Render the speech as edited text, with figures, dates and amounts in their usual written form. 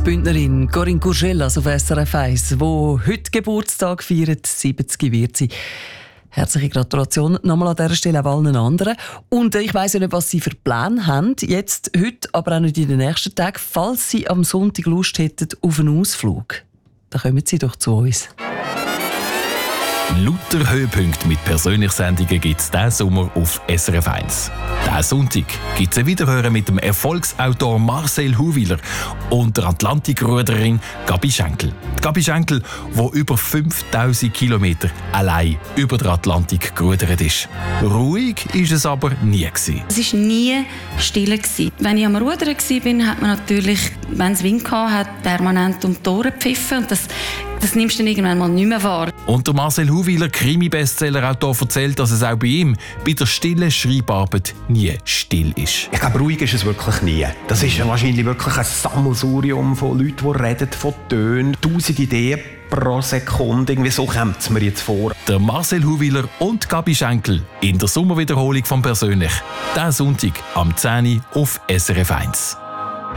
Bündnerin Corinne Courgelas auf SRF 1, die heute Geburtstag feiert, 70 wird sie. Herzliche Gratulation nochmal an dieser Stelle auch allen anderen. Und ich weiss ja nicht, was Sie für Pläne haben, jetzt, heute, aber auch nicht in den nächsten Tagen, falls Sie am Sonntag Lust hätten auf einen Ausflug. Dann kommen Sie doch zu uns. Lauter Höhepunkte mit Persönlichsendungen gibt es diesen Sommer auf SRF 1. Diesen Sonntag gibt es ein Wiederhören mit dem Erfolgsautor Marcel Huwiler und der Atlantikruderin Gabi Schenkel. Gabi Schenkel, die über 5000 Kilometer allein über den Atlantik gerudert ist. Ruhig war es aber nie. Es war nie still. Wenn ich am Rudern war, hat man natürlich, wenn es Wind hatte, permanent um die Tore gepfiffen. Und das nimmst du dann irgendwann mal nicht mehr wahr. Und der Marcel Huwiler, Krimi-Bestseller-Autor, erzählt, dass es auch bei ihm bei der stillen Schreibarbeit nie still ist. Ich glaube, ruhig ist es wirklich nie. Das ist wahrscheinlich wirklich ein Sammelsurium von Leuten, die reden, von Tönen, 1000 Ideen pro Sekunde. Irgendwie so kommt es mir jetzt vor. Der Marcel Huwiler und Gabi Schenkel in der Sommerwiederholung von «Persönlich». Diesen Sonntag am 10 Uhr auf SRF 1.